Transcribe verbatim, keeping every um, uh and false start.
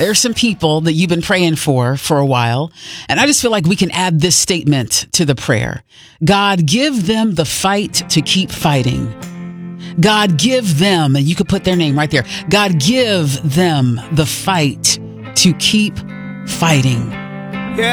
there's some people that you've been praying for for a while. And I just feel like we can add this statement to the prayer. God, give them the fight to keep fighting. God, give them, and you could put their name right there. God, give them the fight to keep fighting.